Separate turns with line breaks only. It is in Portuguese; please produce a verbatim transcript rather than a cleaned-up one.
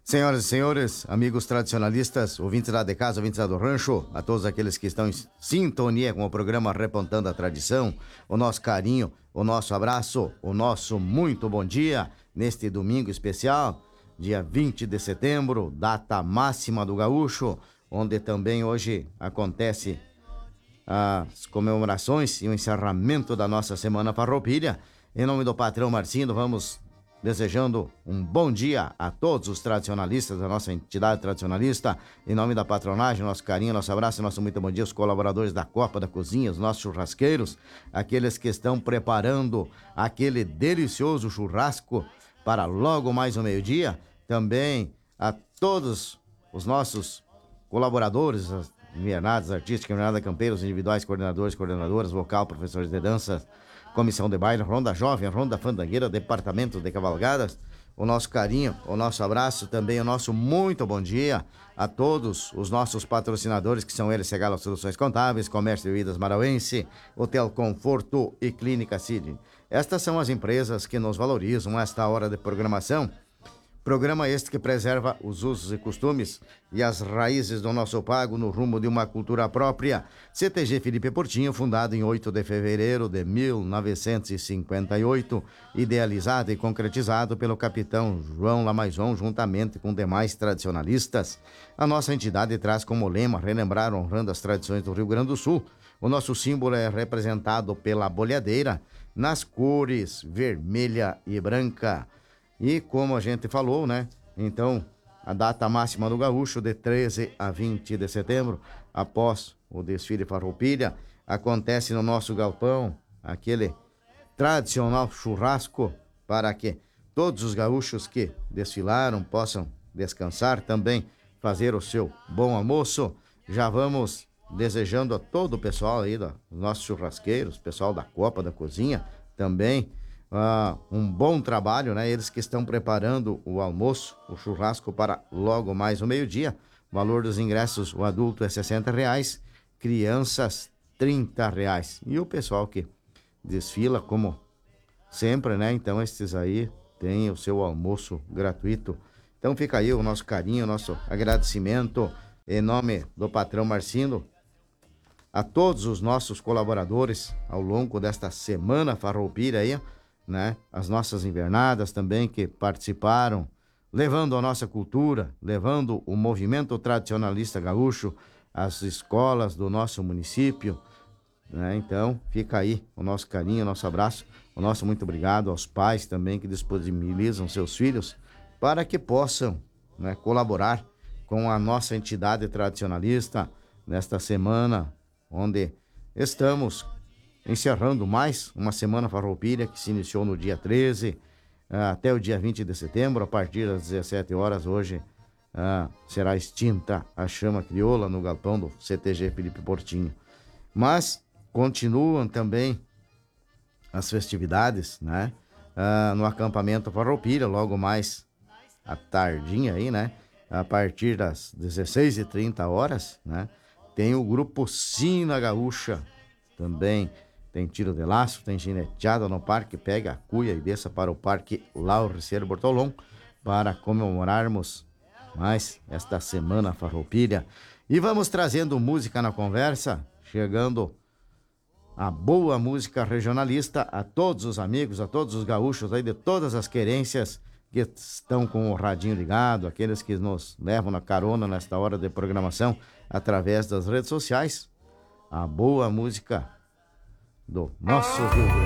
Senhoras e senhores, amigos tradicionalistas, ouvintes lá de casa, ouvintes lá do rancho, a todos aqueles que estão em sintonia com o programa Repontando a Tradição, o nosso carinho, o nosso abraço, o nosso muito bom dia neste domingo especial, dia vinte de setembro, data máxima do gaúcho, onde também hoje acontece as comemorações e o encerramento da nossa Semana Farroupilha. Em nome do patrão Marcinho, vamos desejando um bom dia a todos os tradicionalistas da nossa entidade tradicionalista. Em nome da patronagem, nosso carinho, nosso abraço, nosso muito bom dia, os colaboradores da Copa da Cozinha, os nossos churrasqueiros, aqueles que estão preparando aquele delicioso churrasco para logo mais ao meio-dia. Também a todos os nossos colaboradores, as invernadas artísticas, invernada campeiros, individuais, coordenadores, coordenadoras, vocal, professores de dança, comissão de baile, ronda jovem, ronda fandangueira, departamento de cavalgadas. O nosso carinho, o nosso abraço, também o nosso muito bom dia a todos os nossos patrocinadores, que são eles: Segala Soluções Contábeis, Comércio de Bebidas Marauense, Hotel Conforto e Clínica Sidney. Estas são as empresas que nos valorizam esta hora de programação. Programa este que preserva os usos e costumes e as raízes do nosso pago no rumo de uma cultura própria. C T G Felipe Portinho, fundado em oito de fevereiro de mil novecentos e cinquenta e oito, idealizado e concretizado pelo capitão João Lamaison, juntamente com demais tradicionalistas. A nossa entidade traz como lema relembrar honrando as tradições do Rio Grande do Sul. O nosso símbolo é representado pela bolhadeira nas cores vermelha e branca. E como a gente falou, né? Então, a data máxima do gaúcho, de treze a vinte de setembro, após o desfile Farroupilha, acontece no nosso galpão aquele tradicional churrasco para que todos os gaúchos que desfilaram possam descansar, também fazer o seu bom almoço. Já vamos desejando a todo o pessoal aí, dos nossos churrasqueiros, pessoal da Copa da Cozinha, também Uh, um bom trabalho, né? Eles que estão preparando o almoço, o churrasco para logo mais o meio-dia. O valor dos ingressos, o adulto é sessenta reais, crianças trinta reais. E o pessoal que desfila, como sempre, né? Então estes aí têm o seu almoço gratuito. Então fica aí o nosso carinho, o nosso agradecimento em nome do patrão Marcindo a todos os nossos colaboradores ao longo desta Semana Farroupilha aí, né? As nossas invernadas também que participaram, levando a nossa cultura, levando o movimento tradicionalista gaúcho às escolas do nosso município, né? Então fica aí o nosso carinho, o nosso abraço, o nosso muito obrigado aos pais também que disponibilizam seus filhos para que possam, né, colaborar com a nossa entidade tradicionalista nesta semana, onde estamos encerrando mais uma Semana Farroupilha que se iniciou no dia treze uh, até o dia vinte de setembro. A partir das dezessete horas hoje uh, será extinta a chama crioula no galpão do C T G Felipe Portinho. Mas continuam também as festividades, né? Uh, no acampamento Farroupilha, logo mais à tardinha aí, né? A partir das dezesseis e trinta horas, né? Tem o grupo Sina Gaúcha também. Tem tiro de laço, tem gineteada no parque, pega a cuia e desça para o Parque Lauriciano Bortolom para comemorarmos mais esta Semana Farroupilha. E vamos trazendo música na conversa, chegando a boa música regionalista a todos os amigos, a todos os gaúchos aí de todas as querências que estão com o radinho ligado, aqueles que nos levam na carona nesta hora de programação através das redes sociais. A boa música do nosso Rio Grande.